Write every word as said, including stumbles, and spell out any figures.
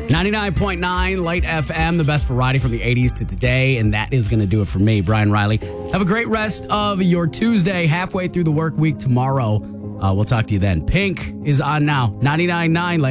ninety-nine point nine Light F M, the best variety from the eighties to today. And that is going to do it for me, Brian Riley. Have a great rest of your Tuesday, halfway through the work week tomorrow. Uh, we'll talk to you then. Pink is on now. ninety-nine point nine Light